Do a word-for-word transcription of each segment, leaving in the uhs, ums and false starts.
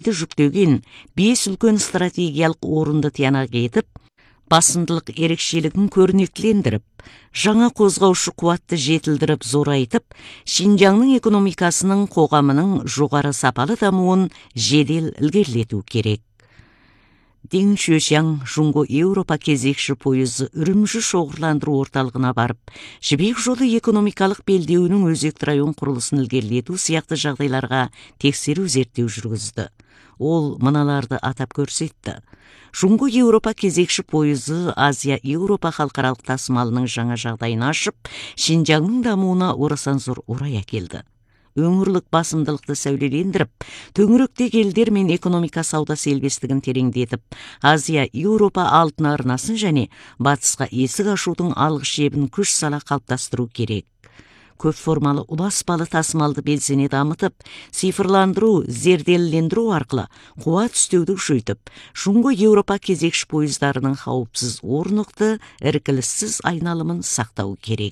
елді жүктеген бес үлкен стратегиялық орынды тиянақ етіп, басымдылық ерекшелігін көрнектілендіріп, жаңа қозғаушы қуатты жетілдіріп зорайтып, Шинжаңның экономикасының қоғамының жоғары сапалы дамуын жедел ілгерілету керек. Дин Шуэшян Жунго Еуропа кезекші пойызы Үрімжі шоғырландыру орталығына барып, жібек жолы экономикалық белдеуінің өзекті район құрылысын ілгерілету сияқты жағдайларға тексеру зерттеу жүргізді. Ол мыналарды атап көрсетті. Жунго Еуропа кезекші пойызы Азия-Еуропа халықаралық тасымалының жаңа жағдайын ашып, Шинжаңның дамуына орасан зор орай әкелді. Өңірлік басымдылықты сәулелендіріп, төңіректегі елдер мен экономика сауда селбестігін тереңдетіп, Азия-Еуропа алтын арнасын және батысқа есік ашудың алғы шебін күш сала қалыптастыру керек. Көп формалы ұласпалы тасымалды белсене дамытып, цифрландыру, зерделілендіру арқылы қуат үстеуді күшейтіп, Жунго Еуропа кезекші пойыздарының қауіпсіз, орнықты, іркіліссіз айналымын сақтау керек.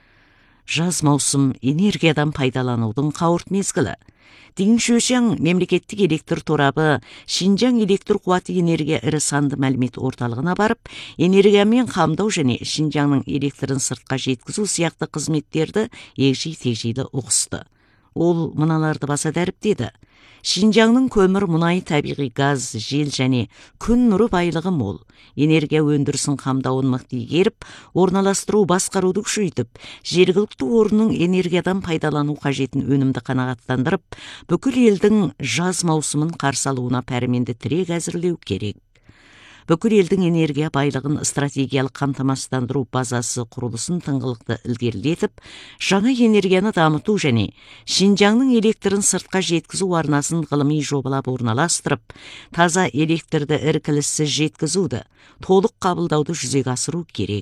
Жаз маусым энергиядан пайдаланудың қауырт мезгілі. Дин Шуэшян мемлекеттік электр торабы Шинжаң электр қуаты энергия ірі санды мәлімет орталығына барып, энергиямен қамдау және Шинжаңның электрін сыртқа жеткізу сияқты қызметтерді егжей-тегжейлі ұғысты. Ол мыналарды баса дәріптеді. Шинжаңның көмір, мұнай, табиғи газ, жел және күн нұры байлығы мол. Энергия өндірісін қамдауын мықты игеріп, орналастыру, басқаруды күшейтіп, жергілікті орынның энергиядан пайдалану қажетін өнімді қанағаттандырып, бүкіл елдің жаз маусымын қарсы алуына пәрменді тірек әзірлеу керек. Бүкіл елдің энергия байлығын стратегиялық қамтамасыздандыру базасы құрылысын тыңғылықты ілгерілетіп, жаңа энергияны дамыту және Шинжаңның электрін сыртқа жеткізу арнасын ғылыми жобалап орналастырып, таза электрді іркіліссіз жеткізуді, толық қабылдауды жүзеге асыру керек.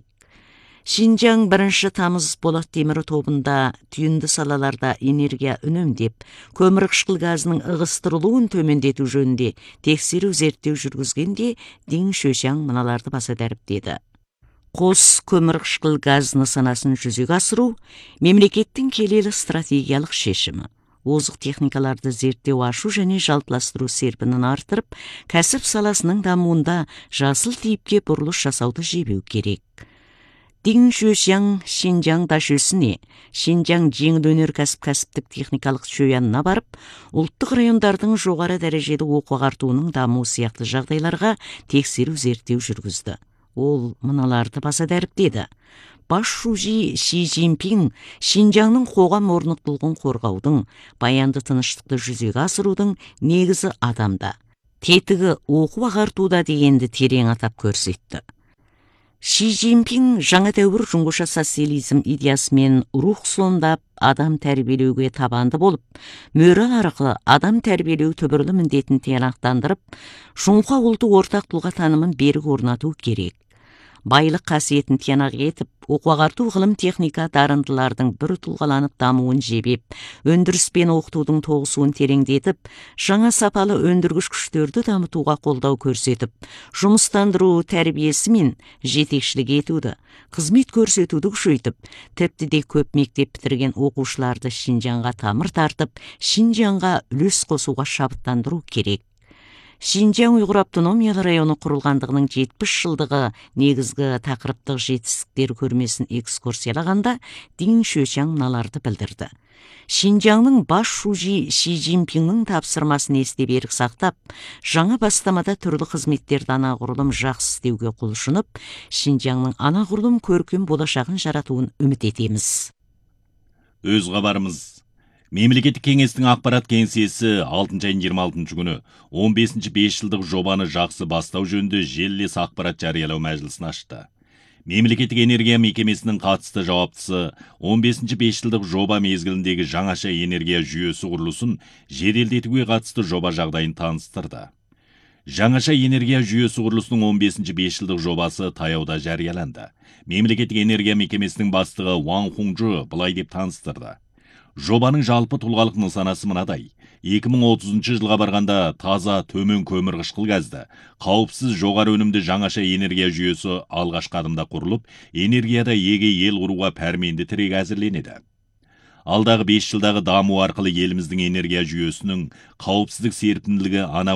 Шинжаң бірінші тамыз болат темірі тобында түйінді салаларда энергия үнемдеп, көмірқышқыл газының ығыстырылуын төмендету жөнінде тексеру зерттеу жүргізгенде Дин Шуэшян мыналарды баса дәріптеді. Қос көмірқышқыл газ нысанасын жүзеге асыру мемлекеттің келелі стратегиялық шешімі. Озық техникаларды зерттеу ашу және жалпыластыру серпінін артырып, кәсіп саласының дамуында жасыл типке бұрылыс жасауды жебеу керек. Дин Шуэшян Шинжаң дашөсіне, Шинжаң жеңіл өнеркәсіп кәсіптік техникалық шөянына барып, ұлттық райондардың жоғары дәрежелі оқу ағартуының даму сияқты жағдайларға тексеру зерттеу жүргізді. Ол мыналарды баса дәріптеді. Бас шужи Ши Цзиньпин Шинжаңның қоғам орнықтылығын қорғаудың, баянды тыныштықты жүзеге асырудың негізі адамда, тетігі оқу ағартуда дегенді терең атап көрсетті. Ши Цзиньпин жаңа дәуір жұңғыша социализм идеясымен рух сондап, адам тәрбиелеуге табанды болып, мөрі арқылы адам тәрбиелеу түбірлі міндетін тиянақтандырып, жұңға ұлты ортақ тұлға танымын берік орнату керек. Байлық қасиетін тиянақ етіп, оқу ағарту ғылым техника дарындылардың бір тұлғаланып дамуын жебеп, өндіріс пен оқытудың тоғысуын тереңдетіп, жаңа сапалы өндіргіш күштерді дамытуға қолдау көрсетіп, жұмыстандыру тәрбиесі мен жетекшілік етуді, қызмет көрсетуді күшейтіп, тіпті де көп мектеп бітірген оқушыларды Шинжаңға тамыр тартып, Шинжаңға үлес қосуға шабыттандыру керек. Шинжаң ұйғыр автономиялы районы құрылғандығының жетпіс жылдығы негізгі тақырыптық жетістіктер көрмесін экскурсиялағанда Дин Шуэшян мыналарды білдірді. Шинжаңның бас шужи Ши Цзиньпиннің тапсырмасын есте берік сақтап, жаңа бастамада түрлі қызметтерді анағұрлым жақсы істеуге құлшынып, Шинжаңның анағұрлым көркем болашағын жаратуын үміт етеміз. Өз хабарымыз. Мемлекеттік кеңестің ақпарат кеңсесі алтыншы айының жиырма алтыншы күні он бесінші бес жылдық жобаны жақсы бастау жөнінде желілес ақпарат жариялау мәжілісін ашты. Мемлекеттік энергия мекемесінің қатысты жауаптысы он бесінші бес жылдық жоба мезгіліндегі жаңаша энергия жүйесі құрылысын жеделдетуге қатысты жоба жағдайын таныстырды. Жаңаша энергия жүйесі құрылысының он бесінші бес жылдық жобасы таяуда жарияланды. Мемлекеттік энергия мекемесінің бастығы Ван Хунжу былай деп таныстырды. Жобаның жалпы тұлғалық нысанасы мынадай. екі мың отызыншы жылға барғанда таза төмен көмірқышқыл газды, қауіпсіз жоғары өнімді жаңаша энергия жүйесі алғашқы адымда құрылып, энергияда еге ел құруға пәрменді тірек әзірленеді. Алдағы бес жылдағы даму арқылы еліміздің энергия жүйесінің қауіпсіздік серпінділігі ана